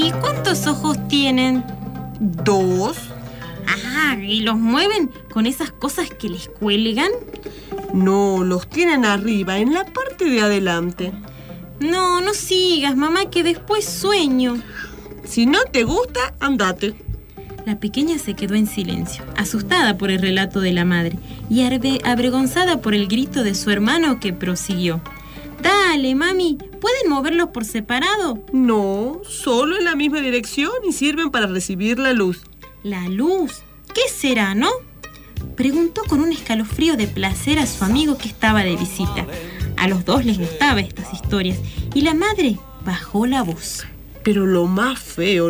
¿Y cuántos ojos tienen? 2. Ah, ¿y los mueven con esas cosas que les cuelgan? No, los tienen arriba, en la parte de adelante. No, no sigas, mamá, que después sueño. Si no te gusta, andate. La pequeña se quedó en silencio, asustada por el relato de la madre y avergonzada por el grito de su hermano que prosiguió. Dale, mami, ¿pueden moverlos por separado? No, solo en la misma dirección y sirven para recibir la luz. ¿La luz? ¿Qué será, no? Preguntó con un escalofrío de placer a su amigo que estaba de visita. A los dos les gustaban estas historias y la madre bajó la voz. Pero lo más feo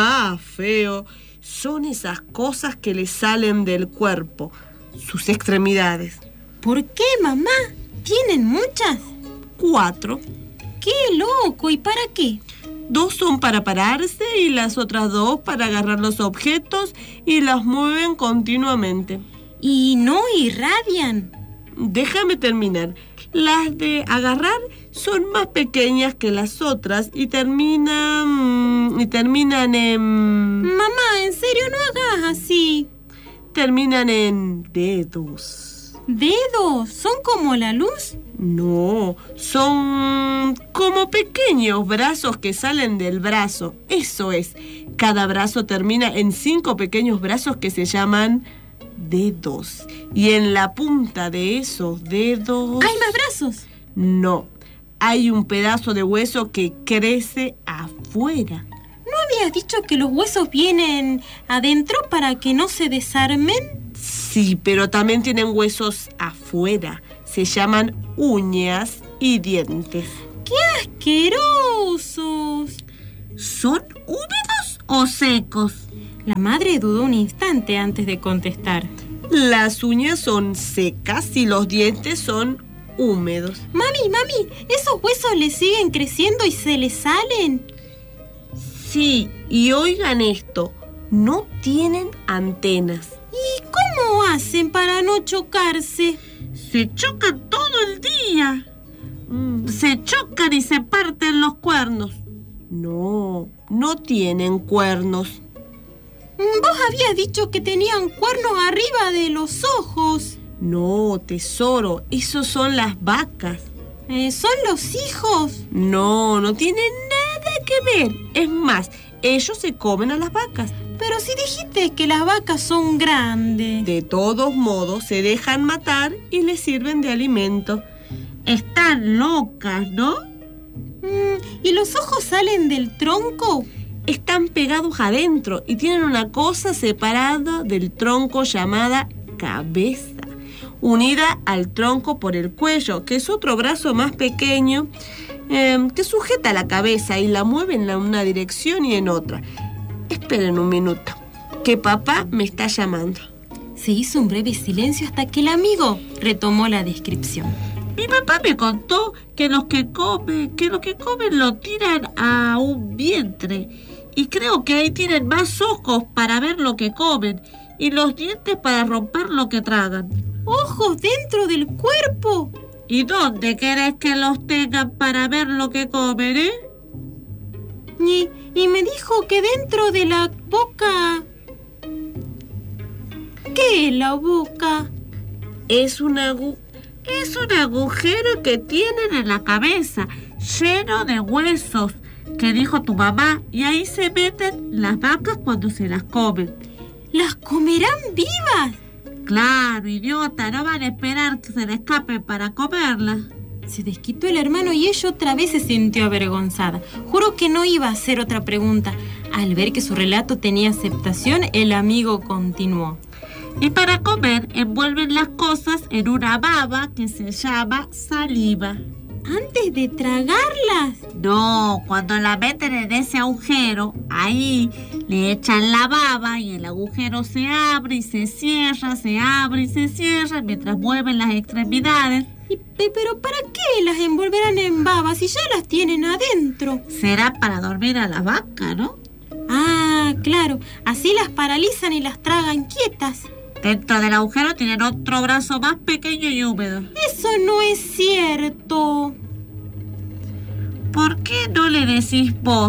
son esas cosas que le salen del cuerpo, sus extremidades. ¿Por qué, mamá? ¿Tienen muchas? 4. ¡Qué loco! ¿Y para qué? 2 son para pararse y las otras 2 para agarrar los objetos y las mueven continuamente. ¿Y no irradian? Déjame terminar. Las de agarrar son más pequeñas que las otras y terminan en... Mamá, ¿en serio no hagas así? Terminan en dedos. ¿Dedos? ¿Son como la luz? No, son como pequeños brazos que salen del brazo. Eso es. Cada brazo termina en 5 pequeños brazos que se llaman dedos. Y en la punta de esos dedos... ¿Hay más brazos? No, hay un pedazo de hueso que crece afuera. ¿No habías dicho que los huesos vienen adentro para que no se desarmen? Sí, pero también tienen huesos afuera. Se llaman uñas y dientes. ¡Qué asquerosos! ¿Son húmedos o secos? La madre dudó un instante antes de contestar. Las uñas son secas y los dientes son húmedos. Mami, ¿esos huesos le siguen creciendo y se les salen? Sí, y oigan esto, no tienen antenas. ¿Y cómo hacen para no chocarse? Se chocan todo el día. Se chocan y se parten los cuernos. No tienen cuernos. Vos habías dicho que tenían cuernos arriba de los ojos. No, tesoro, esos son las vacas. ¿Son los hijos? No tienen nada que ver. Es más, ellos se comen a las vacas. Pero si dijiste que las vacas son grandes. De todos modos, se dejan matar y les sirven de alimento. Están locas, ¿no? ¿Y los ojos salen del tronco? Están pegados adentro y tienen una cosa separada del tronco llamada cabeza, unida al tronco por el cuello, que es otro brazo más pequeño que sujeta la cabeza y la mueve en una dirección y en otra. Esperen un minuto, que papá me está llamando. Se hizo un breve silencio hasta que el amigo retomó la descripción. Mi papá me contó que lo que comen lo tiran a un vientre. Y creo que ahí tienen más ojos para ver lo que comen y los dientes para romper lo que tragan. ¿Ojos dentro del cuerpo? ¿Y dónde querés que los tengan para ver lo que comen, Y me dijo que dentro de la boca... ¿Qué es la boca? Es un agujero que tienen en la cabeza, lleno de huesos, que dijo tu mamá, y ahí se meten las vacas cuando se las comen. ¿Las comerán vivas? Claro, idiota, no van a esperar que se le escapen para comerlas. Se desquitó el hermano y ella otra vez se sintió avergonzada. Juró que no iba a hacer otra pregunta. Al ver que su relato tenía aceptación, el amigo continuó. Y para comer envuelven las cosas en una baba que se llama saliva. ¿Antes de tragarlas? No, cuando la meten en ese agujero, ahí le echan la baba y el agujero se abre y se cierra, se abre y se cierra mientras mueven las extremidades. ¿Pero para qué las envolverán en baba si ya las tienen adentro? Será para dormir a la vaca, ¿no? Ah, claro, así las paralizan y las tragan quietas. Dentro del agujero tienen otro brazo más pequeño y húmedo. Eso no es cierto. ¿Por qué no le decís vos?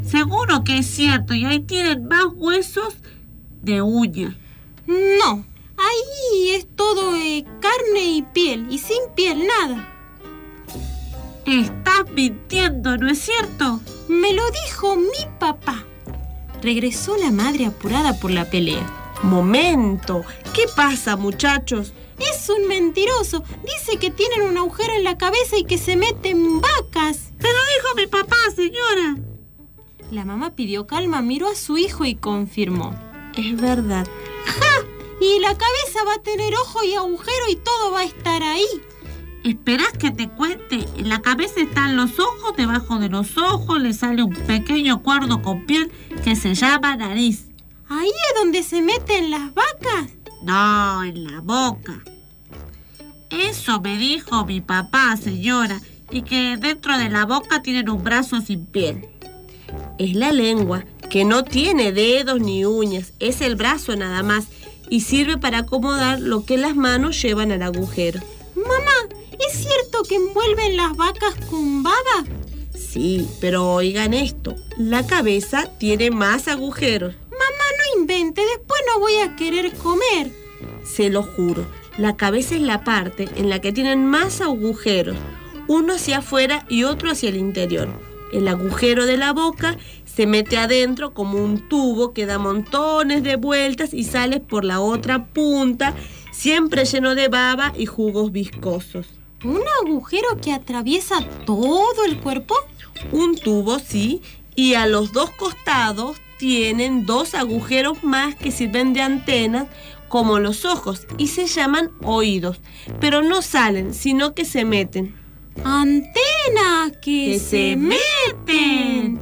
Seguro que es cierto, y ahí tienen más huesos de uña. No, ahí es todo carne y piel, y sin piel nada. Estás mintiendo, ¿no es cierto? Me lo dijo mi papá. Regresó la madre apurada por la pelea. Momento, ¿qué pasa, muchachos? Es un mentiroso. Dice que tienen un agujero en la cabeza y que se meten vacas. ¡Me lo dijo mi papá, señora! La mamá pidió calma, miró a su hijo y confirmó. Es verdad. ¡Ja! Y la cabeza va a tener ojo y agujero y todo va a estar ahí. ¿Esperás que te cuente? En la cabeza están los ojos, debajo de los ojos le sale un pequeño cuerno con piel que se llama nariz. ¿Ahí es donde se meten las vacas? No, en la boca. Eso me dijo mi papá, señora, y que dentro de la boca tienen un brazo sin piel. Es la lengua, que no tiene dedos ni uñas, es el brazo nada más, y sirve para acomodar lo que las manos llevan al agujero. Mamá, ¿es cierto que envuelven las vacas con baba? Sí, pero oigan esto, la cabeza tiene más agujeros. Mamá, no invente, después no voy a querer comer. Se lo juro, la cabeza es la parte en la que tienen más agujeros, uno hacia afuera y otro hacia el interior. El agujero de la boca se mete adentro como un tubo que da montones de vueltas y sale por la otra punta, siempre lleno de baba y jugos viscosos. ¿Un agujero que atraviesa todo el cuerpo? Un tubo, sí, y a los dos costados tienen dos agujeros más que sirven de antenas, como los ojos, y se llaman oídos, pero no salen, sino que se meten. ¡Antenas que se meten!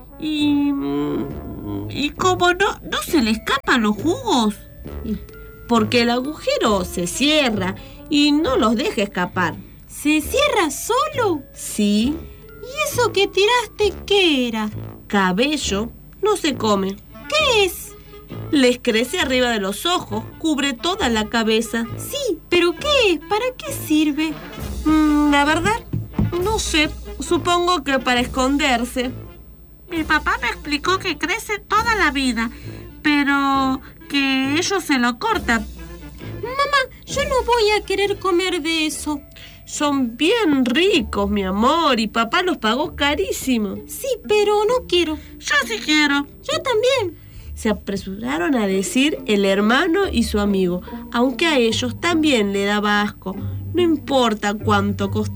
¿Y cómo no se le escapan los jugos? Porque el agujero se cierra y no los deja escapar. ¿Se cierra solo? Sí. ¿Y eso que tiraste qué era? Cabello. No se come. ¿Qué es? Les crece arriba de los ojos, cubre toda la cabeza. Sí, pero ¿qué es? ¿Para qué sirve? La verdad, no sé. Supongo que para esconderse. Mi papá me explicó que crece toda la vida, pero que ellos se lo cortan. Mamá, yo no voy a querer comer de eso. Son bien ricos, mi amor, y papá los pagó carísimo. Sí, pero no quiero. Yo sí quiero. Yo también. Se apresuraron a decir el hermano y su amigo, aunque a ellos también le daba asco. No importa cuánto costaba.